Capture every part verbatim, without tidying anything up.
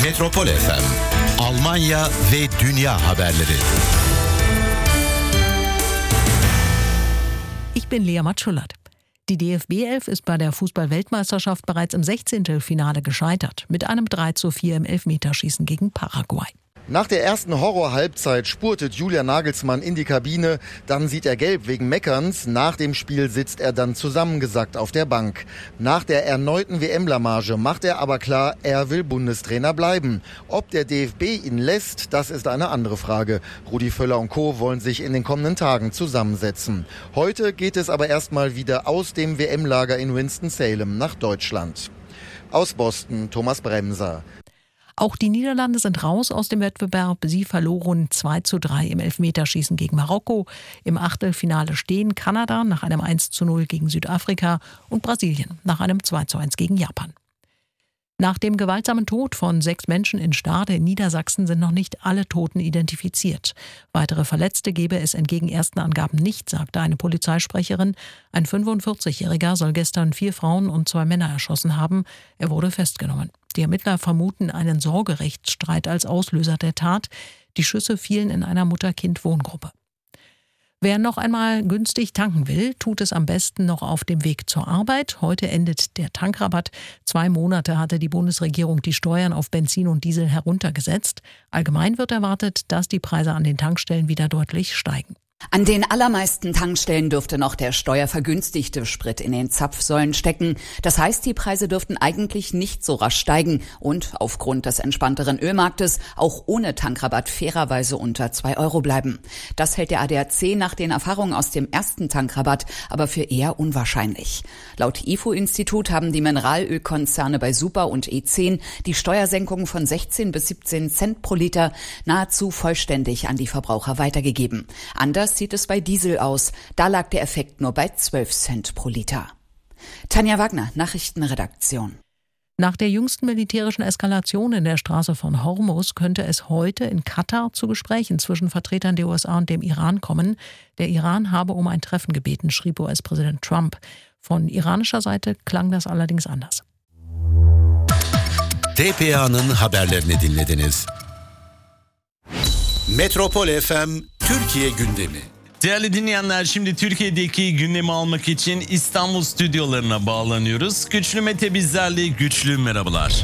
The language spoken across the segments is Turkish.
Metropol F M, Almanya ve dünya haberleri. Ich bin Lea Matschulat. Die D F B elf ist bei der Fußball-Weltmeisterschaft bereits im Sechzehntelfinale gescheitert, mit einem drei zu vier im Elfmeterschießen gegen Paraguay. Nach der ersten Horror-Halbzeit spurtet Julian Nagelsmann in die Kabine, dann sieht er gelb wegen Meckerns. Nach dem Spiel sitzt er dann zusammengesackt auf der Bank. Nach der erneuten W M-Blamage macht er aber klar, er will Bundestrainer bleiben. Ob der D F B ihn lässt, das ist eine andere Frage. Rudi Völler und Co. wollen sich in den kommenden Tagen zusammensetzen. Heute geht es aber erstmal wieder aus dem W M-Lager in Winston-Salem nach Deutschland. Aus Boston, Thomas Bremser. Auch die Niederlande sind raus aus dem Wettbewerb. Sie verloren zwei zu drei im Elfmeterschießen gegen Marokko. Im Achtelfinale stehen Kanada nach einem eins zu null gegen Südafrika und Brasilien nach einem zwei zu eins gegen Japan. Nach dem gewaltsamen Tod von sechs Menschen in Stade in Niedersachsen sind noch nicht alle Toten identifiziert. Weitere Verletzte gebe es entgegen ersten Angaben nicht, sagte eine Polizeisprecherin. Ein fünfundvierzigjähriger soll gestern vier Frauen und zwei Männer erschossen haben. Er wurde festgenommen. Die Ermittler vermuten einen Sorgerechtsstreit als Auslöser der Tat. Die Schüsse fielen in einer Mutter-Kind-Wohngruppe. Wer noch einmal günstig tanken will, tut es am besten noch auf dem Weg zur Arbeit. Heute endet der Tankrabatt. Zwei Monate hatte die Bundesregierung die Steuern auf Benzin und Diesel heruntergesetzt. Allgemein wird erwartet, dass die Preise an den Tankstellen wieder deutlich steigen. An den allermeisten Tankstellen dürfte noch der steuervergünstigte Sprit in den Zapfsäulen stecken. Das heißt, die Preise dürften eigentlich nicht so rasch steigen und aufgrund des entspannteren Ölmarktes auch ohne Tankrabatt fairerweise unter zwei Euro bleiben. Das hält der A D A C nach den Erfahrungen aus dem ersten Tankrabatt aber für eher unwahrscheinlich. Laut I F O-Institut haben die Mineralölkonzerne bei Super und E zehn die Steuersenkung von sechzehn bis siebzehn Cent pro Liter nahezu vollständig an die Verbraucher weitergegeben. Anders sieht es bei Diesel aus. Da lag der Effekt nur bei zwölf Cent pro Liter. Tanja Wagner, Nachrichtenredaktion. Nach der jüngsten militärischen Eskalation in der Straße von Hormuz könnte es heute in Katar zu Gesprächen zwischen Vertretern der U S A und dem Iran kommen. Der Iran habe um ein Treffen gebeten, schrieb U S-Präsident Trump. Von iranischer Seite klang das allerdings anders. T P A'nın haberlerini dinlediniz. Metropol F M Türkiye gündemi. Değerli dinleyenler, şimdi Türkiye'deki gündemi almak için İstanbul stüdyolarına bağlanıyoruz. Güçlü Mete bizlerle. Güçlü, merhabalar.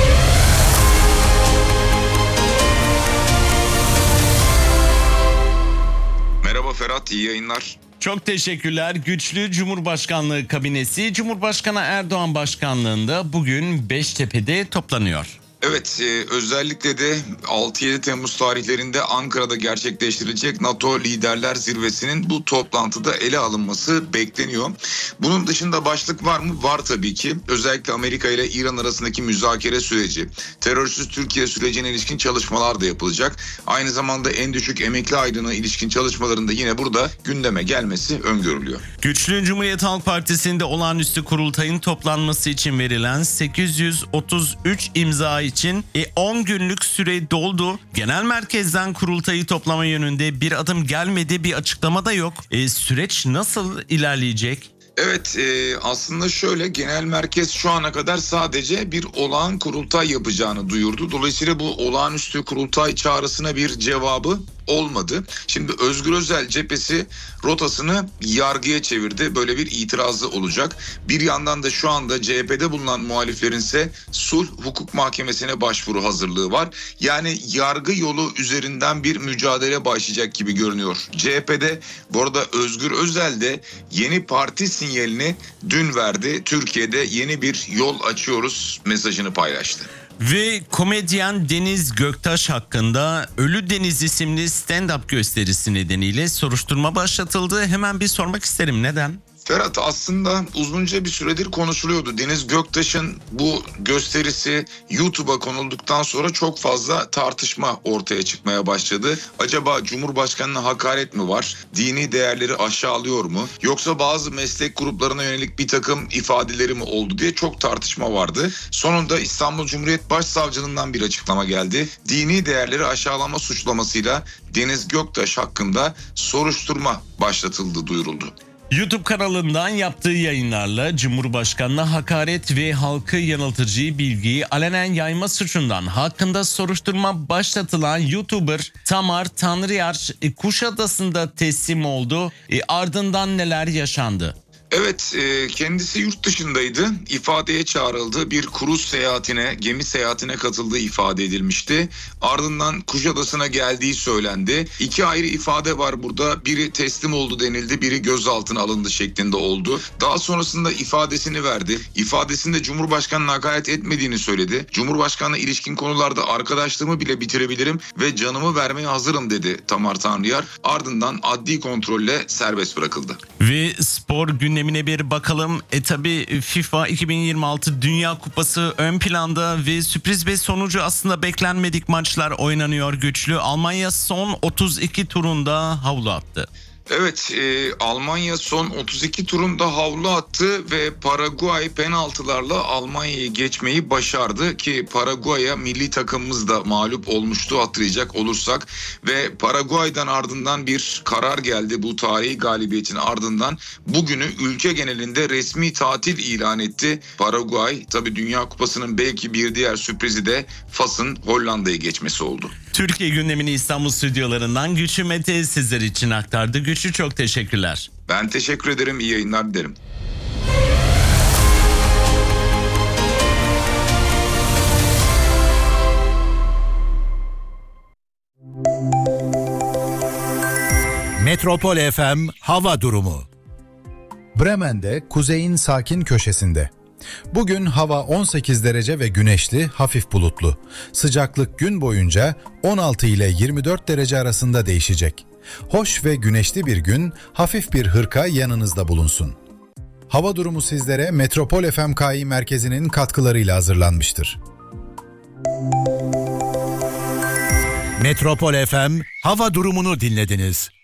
Merhaba Ferhat, iyi yayınlar. Çok teşekkürler. Güçlü Cumhurbaşkanlığı kabinesi Cumhurbaşkanı Erdoğan başkanlığında bugün Beştepe'de toplanıyor. Evet, e, özellikle de altı yedi Temmuz tarihlerinde Ankara'da gerçekleştirilecek NATO Liderler Zirvesi'nin bu toplantıda ele alınması bekleniyor. Bunun dışında başlık var mı? Var tabii ki. Özellikle Amerika ile İran arasındaki müzakere süreci, terörsüz Türkiye sürecine ilişkin çalışmalar da yapılacak. Aynı zamanda en düşük emekli aylığına ilişkin çalışmaların da yine burada gündeme gelmesi öngörülüyor. Güçlü Cumhuriyet Halk Partisi'nde olağanüstü kurultayın toplanması için verilen sekiz yüz otuz üç imza için on günlük süre doldu. Genel merkezden kurultayı toplama yönünde bir adım gelmedi, bir açıklama da yok. E, süreç nasıl ilerleyecek? Evet, e, aslında şöyle, genel merkez şu ana kadar sadece bir olağan kurultay yapacağını duyurdu. Dolayısıyla bu olağanüstü kurultay çağrısına bir cevabı olmadı. Şimdi Özgür Özel cephesi rotasını yargıya çevirdi. Böyle bir itirazı olacak. Bir yandan da şu anda C H P'de bulunan muhaliflerin ise sulh hukuk mahkemesine başvuru hazırlığı var. Yani yargı yolu üzerinden bir mücadele başlayacak gibi görünüyor C H P'de. Bu arada Özgür Özel de yeni parti sinyalini dün verdi. Türkiye'de yeni bir yol açıyoruz mesajını paylaştı. Ve komedyen Deniz Göktaş hakkında Ölü Deniz isimli stand-up gösterisi nedeniyle soruşturma başlatıldı. Hemen bir sormak isterim, neden? Ferhat, aslında uzunca bir süredir konuşuluyordu. Deniz Göktaş'ın bu gösterisi YouTube'a konulduktan sonra çok fazla tartışma ortaya çıkmaya başladı. Acaba Cumhurbaşkanı'na hakaret mi var? Dini değerleri aşağılıyor mu? Yoksa bazı meslek gruplarına yönelik bir takım ifadeleri mi oldu diye çok tartışma vardı. Sonunda İstanbul Cumhuriyet Başsavcılığından bir açıklama geldi. Dini değerleri aşağılama suçlamasıyla Deniz Göktaş hakkında soruşturma başlatıldı duyuruldu. YouTube kanalından yaptığı yayınlarla Cumhurbaşkanı'na hakaret ve halkı yanıltıcı bilgiyi alenen yayma suçundan hakkında soruşturma başlatılan YouTuber Tamar Tanrıyar Kuşadası'nda teslim oldu. E, ardından neler yaşandı? Evet, kendisi yurt dışındaydı. İfadeye çağrıldı. Bir kruz seyahatine, gemi seyahatine katıldığı ifade edilmişti. Ardından Kuşadası'na geldiği söylendi. İki ayrı ifade var burada. Biri teslim oldu denildi, biri gözaltına alındı şeklinde oldu. Daha sonrasında ifadesini verdi. İfadesinde Cumhurbaşkanı'na hakaret etmediğini söyledi. Cumhurbaşkanı'na ilişkin konularda arkadaşlığımı bile bitirebilirim ve canımı vermeye hazırım dedi Tamar Tanrıyar. Ardından adli kontrolle serbest bırakıldı. Ve spor gündemi Gündemine bir bakalım. E tabi FIFA iki bin yirmi altı Dünya Kupası ön planda ve sürpriz bir sonucu aslında beklenmedik maçlar oynanıyor güçlü. Almanya son otuz iki turunda havlu attı. Evet, e, Almanya son otuz iki turunda havlu attı ve Paraguay penaltılarla Almanya'yı geçmeyi başardı ki Paraguay'a milli takımımız da mağlup olmuştu hatırlayacak olursak ve Paraguay'dan ardından bir karar geldi. Bu tarihi galibiyetin ardından bugünü ülke genelinde resmi tatil ilan etti. Paraguay tabii Dünya Kupası'nın belki bir diğer sürprizi de Fas'ın Hollanda'yı geçmesi oldu. Türkiye gündemini İstanbul stüdyolarından Güçlü Mete sizler için aktardı. Güçlü, çok teşekkürler. Ben teşekkür ederim. İyi yayınlar dilerim. Metropol F M hava durumu. Bremen'de kuzeyin sakin köşesinde. Bugün hava on sekiz derece ve güneşli, hafif bulutlu. Sıcaklık gün boyunca on altı ile yirmi dört derece arasında değişecek. Hoş ve güneşli bir gün, hafif bir hırka yanınızda bulunsun. Hava durumu sizlere Metropol F M K I merkezinin katkılarıyla hazırlanmıştır. Metropol F M hava durumunu dinlediniz.